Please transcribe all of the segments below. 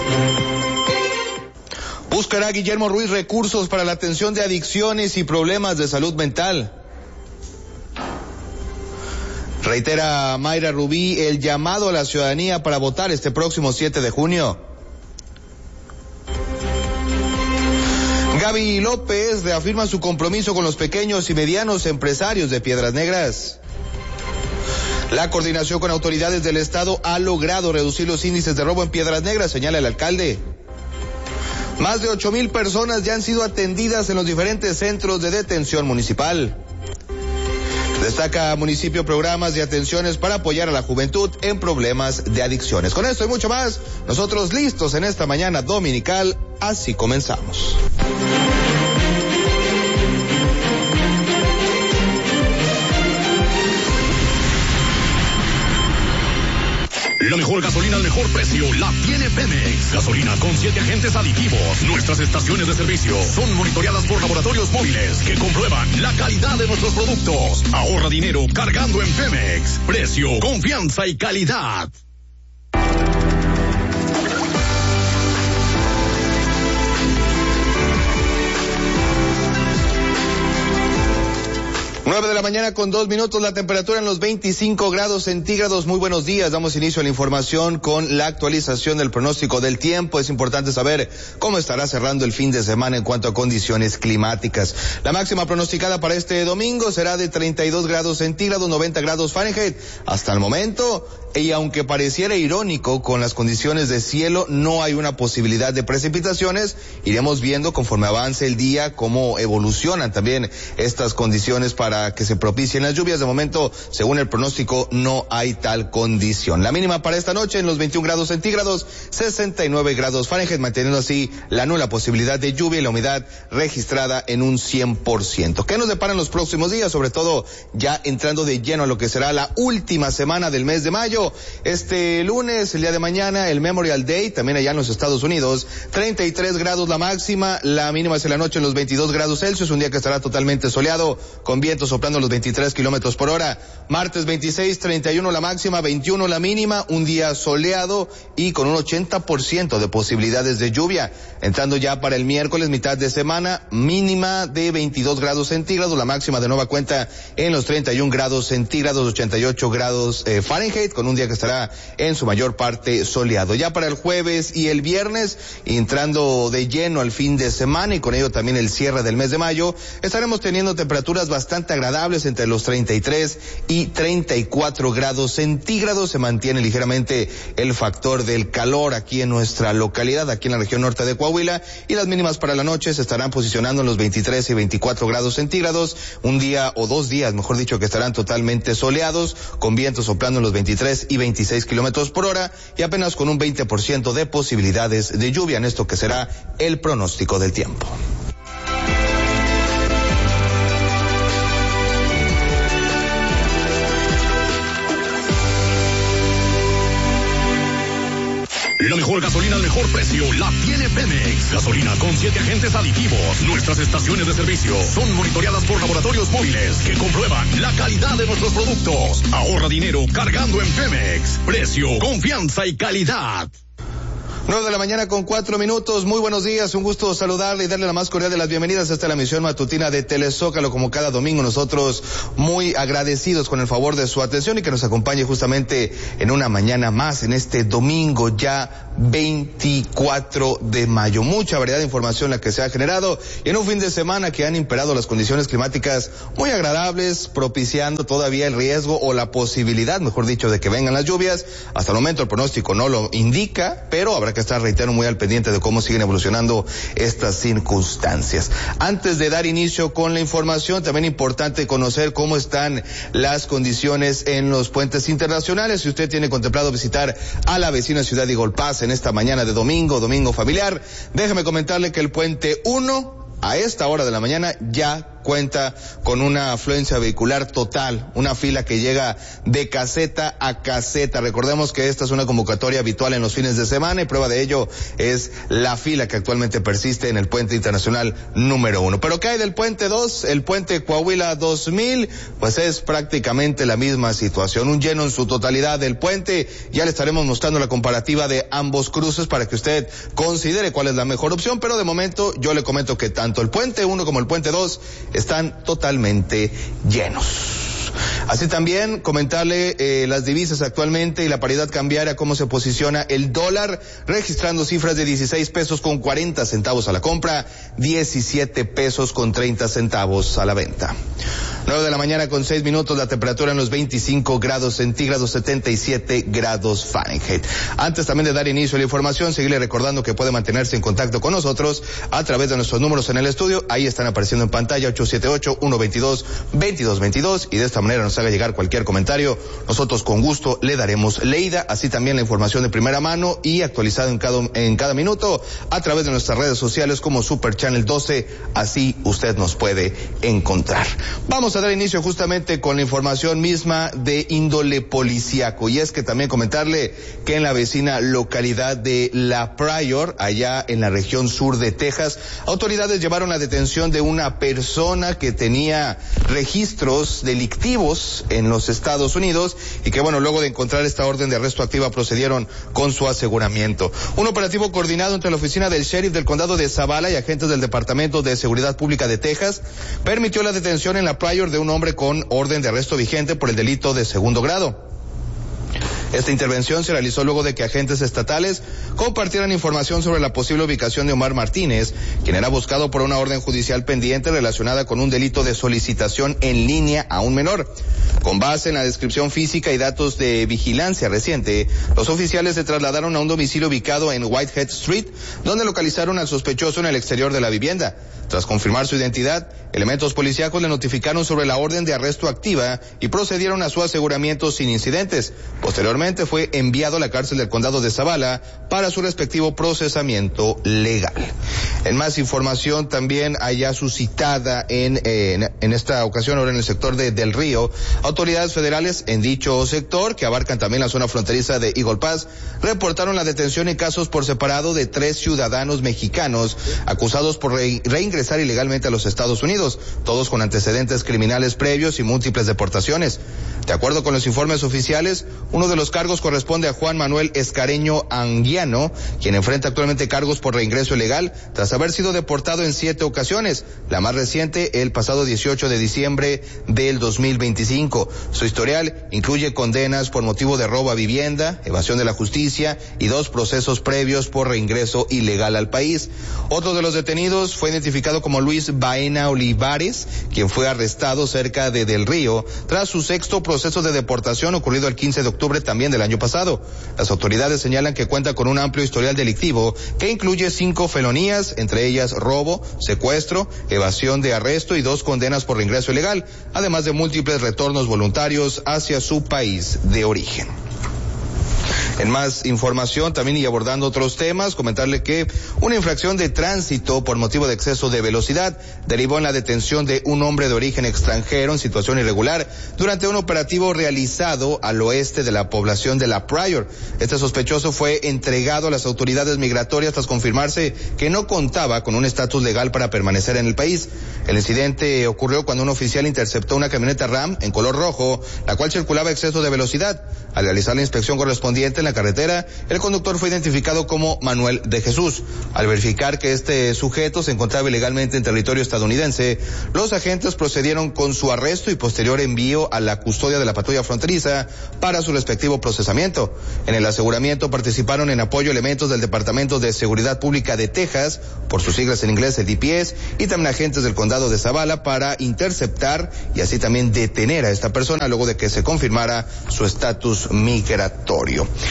Buscará Guillermo Ruiz recursos para la atención de adicciones y problemas de salud mental. Reitera Mayra Rubí el llamado a la ciudadanía para votar este próximo 7 de junio. Gaby López reafirma su compromiso con los pequeños y medianos empresarios de Piedras Negras. La coordinación con autoridades del Estado ha logrado reducir los índices de robo en Piedras Negras, señala el alcalde. Más de 8,000 personas ya han sido atendidas en los diferentes centros de detención municipal. Destaca municipio programas de atenciones para apoyar a la juventud en problemas de adicciones. Con esto y mucho más, nosotros listos en esta mañana dominical, así comenzamos. La mejor gasolina al mejor precio la tiene Pemex. Gasolina con 7 agentes aditivos. Nuestras estaciones de servicio son monitoreadas por laboratorios móviles que comprueban la calidad de nuestros productos. Ahorra dinero cargando en Pemex. Precio, confianza y calidad. De la mañana con 2 minutos, la temperatura en los 25 grados centígrados. Muy buenos días, damos inicio a la información con la actualización del pronóstico del tiempo. Es importante saber cómo estará cerrando el fin de semana en cuanto a condiciones climáticas. La máxima pronosticada para este domingo será de 32 grados centígrados, 90 grados Fahrenheit. Hasta el momento, y aunque pareciera irónico, con las condiciones de cielo no hay una posibilidad de precipitaciones. Iremos viendo conforme avance el día cómo evolucionan también estas condiciones para que se propicien las lluvias. De momento, según el pronóstico, no hay tal condición. La mínima para esta noche en los 21 grados centígrados, 69 grados Fahrenheit, manteniendo así la nula posibilidad de lluvia y la humedad registrada en un 100%. ¿Qué nos deparan los próximos días? Sobre todo ya entrando de lleno a lo que será la última semana del mes de mayo. Este lunes, el día de mañana, el Memorial Day, también allá en los Estados Unidos, 33 grados la máxima, la mínima es en la noche en los 22 grados Celsius, un día que estará totalmente soleado, con vientos soplando los 23 kilómetros por hora. Martes 26, 31 la máxima, 21 la mínima, un día soleado y con un 80% de posibilidades de lluvia. Entrando ya para el miércoles, mitad de semana, mínima de 22 grados centígrados, la máxima de nueva cuenta en los 31 grados centígrados, 88 grados Fahrenheit, con un día que estará en su mayor parte soleado. Ya para el jueves y el viernes, entrando de lleno al fin de semana y con ello también el cierre del mes de mayo, estaremos teniendo temperaturas bastante agradables entre los 33 y 34 grados centígrados. Se mantiene ligeramente el factor del calor aquí en nuestra localidad, aquí en la región norte de Coahuila, y las mínimas para la noche se estarán posicionando en los 23 y 24 grados centígrados. Un día o 2 días, mejor dicho, que estarán totalmente soleados, con vientos soplando en los 23 y 26 kilómetros por hora y apenas con un 20% de posibilidades de lluvia en esto que será el pronóstico del tiempo. La mejor gasolina al mejor precio la tiene Pemex. Gasolina con 7 agentes aditivos. Nuestras estaciones de servicio son monitoreadas por laboratorios móviles que comprueban la calidad de nuestros productos. Ahorra dinero cargando en Pemex. Precio, confianza y calidad. 9 de la mañana con 4 minutos. Muy buenos días, un gusto saludarle y darle la más cordial de las bienvenidas a esta la misión matutina de Telezócalo. Como cada domingo, nosotros muy agradecidos con el favor de su atención y que nos acompañe justamente en una mañana más, en este domingo ya 24 de mayo. Mucha variedad de información la que se ha generado y en un fin de semana que han imperado las condiciones climáticas muy agradables, propiciando todavía el riesgo o la posibilidad, mejor dicho, de que vengan las lluvias. Hasta el momento el pronóstico no lo indica, pero habrá que estar, reitero, muy al pendiente de cómo siguen evolucionando estas circunstancias. Antes de dar inicio con la información, también importante conocer cómo están las condiciones en los puentes internacionales. Si usted tiene contemplado visitar a la vecina ciudad de Eagle Pass en esta mañana de domingo familiar, déjeme comentarle que el puente 1 a esta hora de la mañana ya cuenta con una afluencia vehicular total, una fila que llega de caseta a caseta. Recordemos que esta es una convocatoria habitual en los fines de semana y prueba de ello es la fila que actualmente persiste en el puente internacional número 1. Pero ¿qué hay del puente 2? El puente Coahuila 2000, pues es prácticamente la misma situación, un lleno en su totalidad del puente. Ya le estaremos mostrando la comparativa de ambos cruces para que usted considere cuál es la mejor opción, pero de momento yo le comento que tanto el puente 1 como el puente 2 están totalmente llenos. Así también comentarle las divisas actualmente y la paridad cambiaria, cómo se posiciona el dólar, registrando cifras de 16 pesos con 40 centavos a la compra, 17 pesos con 30 centavos a la venta. 9 de la mañana con 6 minutos, la temperatura en los 25 grados centígrados, 77 grados Fahrenheit. Antes también de dar inicio a la información, seguirle recordando que puede mantenerse en contacto con nosotros a través de nuestros números en el estudio. Ahí están apareciendo en pantalla 878-122-2222 y de esta manera nos haga llegar cualquier comentario. Nosotros con gusto le daremos leída, así también la información de primera mano y actualizada en cada minuto a través de nuestras redes sociales como Super Channel 12. Así usted nos puede encontrar. Vamos a dar inicio justamente con la información misma de índole policíaco, y es que también comentarle que en la vecina localidad de La Pryor, allá en la región sur de Texas, autoridades llevaron la detención de una persona que tenía registros delictivos en los Estados Unidos y que, bueno, luego de encontrar esta orden de arresto activa procedieron con su aseguramiento. Un operativo coordinado entre la oficina del sheriff del condado de Zavala y agentes del Departamento de Seguridad Pública de Texas permitió la detención en La Pryor de un hombre con orden de arresto vigente por el delito de segundo grado. Esta intervención se realizó luego de que agentes estatales compartieran información sobre la posible ubicación de Omar Martínez, quien era buscado por una orden judicial pendiente relacionada con un delito de solicitación en línea a un menor. Con base en la descripción física y datos de vigilancia reciente, los oficiales se trasladaron a un domicilio ubicado en Whitehead Street, donde localizaron al sospechoso en el exterior de la vivienda. Tras confirmar su identidad, elementos policíacos le notificaron sobre la orden de arresto activa y procedieron a su aseguramiento sin incidentes. Posteriormente fue enviado a la cárcel del condado de Zavala para su respectivo procesamiento legal. En más información también allá suscitada en esta ocasión, ahora en el sector de Del Río, autoridades federales en dicho sector, que abarcan también la zona fronteriza de Eagle Pass, reportaron la detención en casos por separado de 3 ciudadanos mexicanos acusados por reingresar ilegalmente a los Estados Unidos, todos con antecedentes criminales previos y múltiples deportaciones. De acuerdo con los informes oficiales, uno de los cargos corresponde a Juan Manuel Escareño Anguiano, quien enfrenta actualmente cargos por reingreso ilegal tras haber sido deportado en 7 ocasiones, la más reciente el pasado 18 de diciembre del 2025. Su historial incluye condenas por motivo de robo a vivienda, evasión de la justicia y 2 procesos previos por reingreso ilegal al país. Otro de los detenidos fue identificado como Luis Baena Olivares, quien fue arrestado cerca de Del Río tras su 6º proceso de deportación ocurrido el 15 de octubre también del año pasado. Las autoridades señalan que cuenta con un amplio historial delictivo que incluye 5 felonías, entre ellas robo, secuestro, evasión de arresto y 2 condenas por reingreso ilegal, además de múltiples retornos voluntarios hacia su país de origen. En más información también y abordando otros temas, comentarle que una infracción de tránsito por motivo de exceso de velocidad derivó en la detención de un hombre de origen extranjero en situación irregular durante un operativo realizado al oeste de la población de La Pryor. Este sospechoso fue entregado a las autoridades migratorias tras confirmarse que no contaba con un estatus legal para permanecer en el país. El incidente ocurrió cuando un oficial interceptó una camioneta Ram en color rojo, la cual circulaba a exceso de velocidad. Al realizar la inspección correspondiente en la carretera, el conductor fue identificado como Manuel de Jesús. Al verificar que este sujeto se encontraba ilegalmente en territorio estadounidense, los agentes procedieron con su arresto y posterior envío a la custodia de la patrulla fronteriza para su respectivo procesamiento. En el aseguramiento participaron en apoyo elementos del Departamento de Seguridad Pública de Texas, por sus siglas en inglés el DPS, y también agentes del condado de Zavala para interceptar y así también detener a esta persona luego de que se confirmara su estatus migratorio.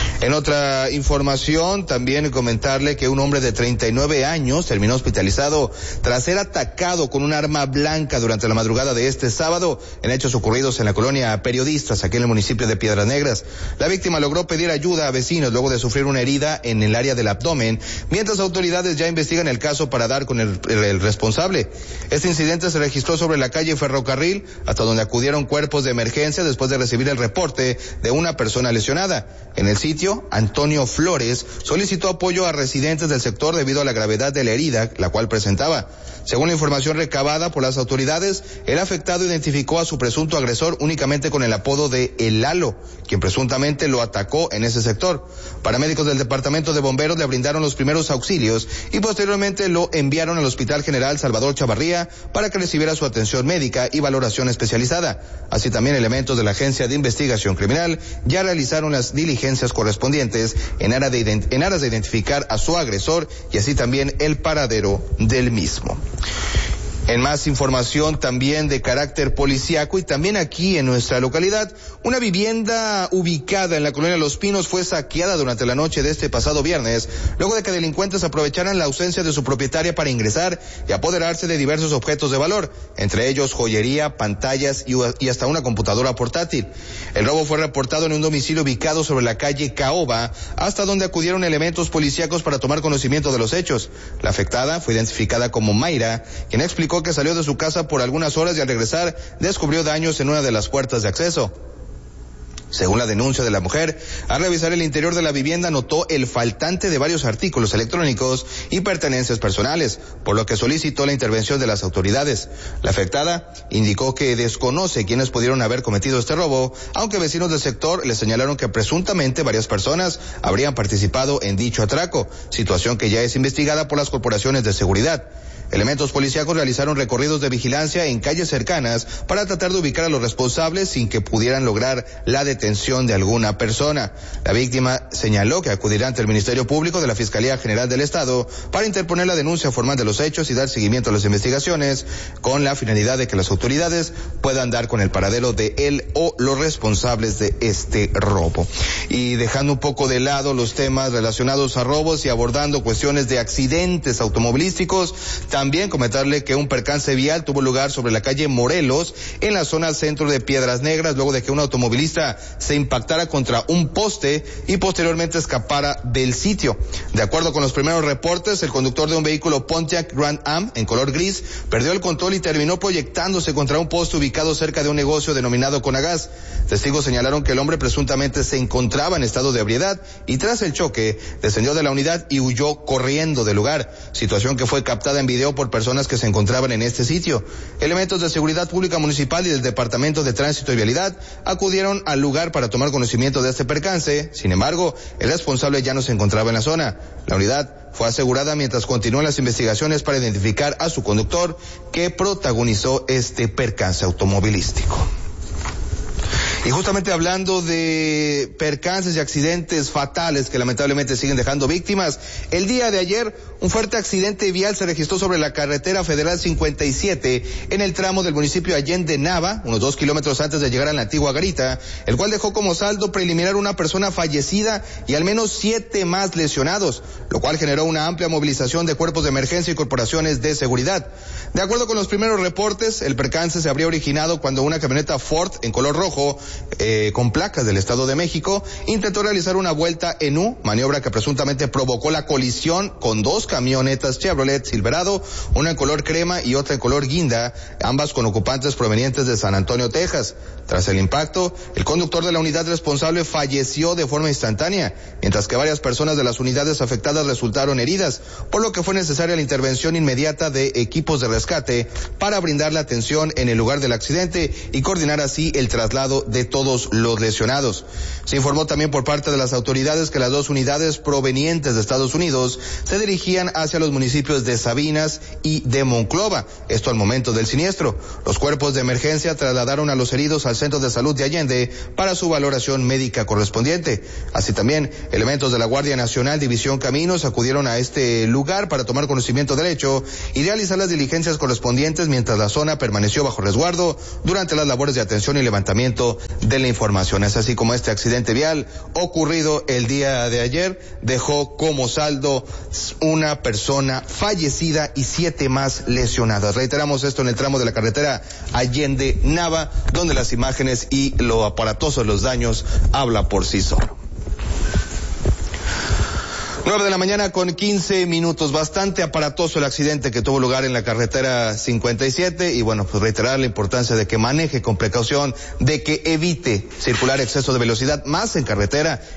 En otra información, también comentarle que un hombre de 39 años terminó hospitalizado tras ser atacado con un arma blanca durante la madrugada de este sábado en hechos ocurridos en la colonia Periodistas, aquí en el municipio de Piedras Negras. La víctima logró pedir ayuda a vecinos luego de sufrir una herida en el área del abdomen, mientras autoridades ya investigan el caso para dar con el responsable. Este incidente se registró sobre la calle Ferrocarril, hasta donde acudieron cuerpos de emergencia después de recibir el reporte de una persona lesionada. En el sitio, Antonio Flores solicitó apoyo a residentes del sector debido a la gravedad de la herida, la cual presentaba. Según la información recabada por las autoridades, el afectado identificó a su presunto agresor únicamente con el apodo de El Lalo, quien presuntamente lo atacó en ese sector. Paramédicos del departamento de bomberos le brindaron los primeros auxilios y posteriormente lo enviaron al Hospital General Salvador Chavarría para que recibiera su atención médica y valoración especializada. Así también elementos de la Agencia de Investigación Criminal ya realizaron las diligencias correspondientes en aras de identificar a su agresor y así también el paradero del mismo. En más información también de carácter policíaco y también aquí en nuestra localidad, una vivienda ubicada en la colonia Los Pinos fue saqueada durante la noche de este pasado viernes, luego de que delincuentes aprovecharan la ausencia de su propietaria para ingresar y apoderarse de diversos objetos de valor, entre ellos joyería, pantallas y hasta una computadora portátil. El robo fue reportado en un domicilio ubicado sobre la calle Caoba, hasta donde acudieron elementos policíacos para tomar conocimiento de los hechos. La afectada fue identificada como Mayra, quien explicó que salió de su casa por algunas horas y al regresar descubrió daños en una de las puertas de acceso. Según la denuncia de la mujer, al revisar el interior de la vivienda notó el faltante de varios artículos electrónicos y pertenencias personales, por lo que solicitó la intervención de las autoridades. La afectada indicó que desconoce quiénes pudieron haber cometido este robo, aunque vecinos del sector le señalaron que presuntamente varias personas habrían participado en dicho atraco, situación que ya es investigada por las corporaciones de seguridad. Elementos policíacos realizaron recorridos de vigilancia en calles cercanas para tratar de ubicar a los responsables sin que pudieran lograr la detención de alguna persona. La víctima señaló que acudirá ante el Ministerio Público de la Fiscalía General del Estado para interponer la denuncia formal de los hechos y dar seguimiento a las investigaciones con la finalidad de que las autoridades puedan dar con el paradero de él o los responsables de este robo. Y dejando un poco de lado los temas relacionados a robos y abordando cuestiones de accidentes automovilísticos, también comentarle que un percance vial tuvo lugar sobre la calle Morelos, en la zona centro de Piedras Negras, luego de que un automovilista se impactara contra un poste y posteriormente escapara del sitio. De acuerdo con los primeros reportes, el conductor de un vehículo Pontiac Grand Am en color gris perdió el control y terminó proyectándose contra un poste ubicado cerca de un negocio denominado Conagas. Testigos señalaron que el hombre presuntamente se encontraba en estado de ebriedad y tras el choque descendió de la unidad y huyó corriendo del lugar, situación que fue captada en video por personas que se encontraban en este sitio. Elementos de seguridad pública municipal y del Departamento de Tránsito y Vialidad acudieron al lugar para tomar conocimiento de este percance. Sin embargo, el responsable ya no se encontraba en la zona. La unidad fue asegurada mientras continúan las investigaciones para identificar a su conductor que protagonizó este percance automovilístico. Y justamente hablando de percances y accidentes fatales que lamentablemente siguen dejando víctimas, el día de ayer un fuerte accidente vial se registró sobre la carretera federal 57 en el tramo del municipio Allende Nava, unos 2 kilómetros antes de llegar a la antigua Garita, el cual dejó como saldo preliminar una persona fallecida y al menos 7 más lesionados, lo cual generó una amplia movilización de cuerpos de emergencia y corporaciones de seguridad. De acuerdo con los primeros reportes, el percance se habría originado cuando una camioneta Ford en color rojo con placas del Estado de México intentó realizar una vuelta en U, maniobra que presuntamente provocó la colisión con 2 camionetas Chevrolet Silverado, una en color crema y otra en color guinda, ambas con ocupantes provenientes de San Antonio, Texas. Tras el impacto, el conductor de la unidad responsable falleció de forma instantánea, mientras que varias personas de las unidades afectadas resultaron heridas, por lo que fue necesaria la intervención inmediata de equipos de rescate para brindar la atención en el lugar del accidente y coordinar así el traslado de todos los lesionados. Se informó también por parte de las autoridades que las 2 unidades provenientes de Estados Unidos se dirigían huían hacia los municipios de Sabinas y de Monclova, esto al momento del siniestro. Los cuerpos de emergencia trasladaron a los heridos al centro de salud de Allende para su valoración médica correspondiente. Así también, elementos de la Guardia Nacional División Caminos acudieron a este lugar para tomar conocimiento del hecho y realizar las diligencias correspondientes mientras la zona permaneció bajo resguardo durante las labores de atención y levantamiento de la información. Es así como este accidente vial ocurrido el día de ayer dejó como saldo una persona fallecida y 7 más lesionadas. Reiteramos esto en el tramo de la carretera Allende-Nava, donde las imágenes y lo aparatoso de los daños habla por sí solo. 9 de la mañana con 15 minutos, bastante aparatoso el accidente que tuvo lugar en la carretera 57 y bueno, pues reiterar la importancia de que maneje con precaución, de que evite circular exceso de velocidad, más en carretera